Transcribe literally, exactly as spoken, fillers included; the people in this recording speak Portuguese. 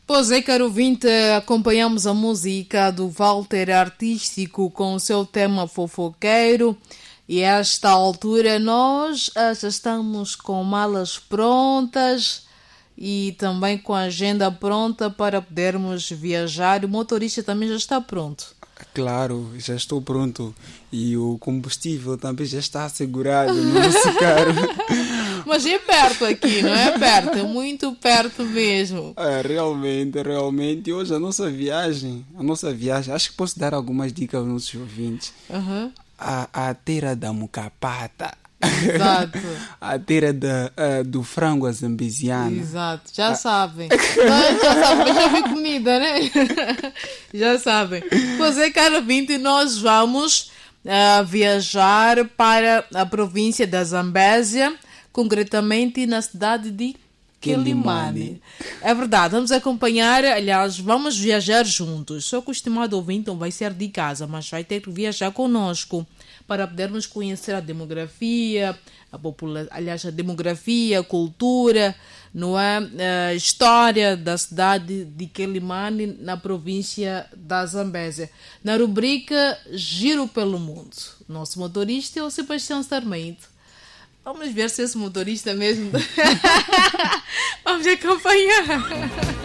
Pois é, caro ouvinte, acompanhamos a música do Walter Artístico com o seu tema fofoqueiro e a esta altura nós já estamos com malas prontas e também com a agenda pronta para podermos viajar. O motorista também já está pronto. Claro, já estou pronto e o combustível também já está assegurado no nosso carro. Mas é perto aqui, não é perto? É muito perto mesmo. É, realmente, realmente. Hoje a nossa viagem, a nossa viagem, acho que posso dar algumas dicas aos nossos ouvintes. Uhum. A, a teira da mucapata. Exato. A teira da, uh, do frango zambesiano. Exato, já ah. sabem. Não, já sabem, já vi comida, né? Já sabem. Pois é, caro ouvinte, nós vamos uh, viajar para a província da Zambésia, concretamente na cidade de Quelimane. É verdade, vamos acompanhar, aliás, vamos viajar juntos. Só que o estimado ouvinte não vai ser de casa, mas vai ter que viajar conosco para podermos conhecer a demografia, a população, aliás, a demografia, a cultura, não é? A história da cidade de Quelimane, na província da Zambésia. Na rubrica Giro pelo Mundo. Nosso motorista é o Sebastião Sarmento. Vamos ver se esse motorista mesmo... Vamos acompanhar.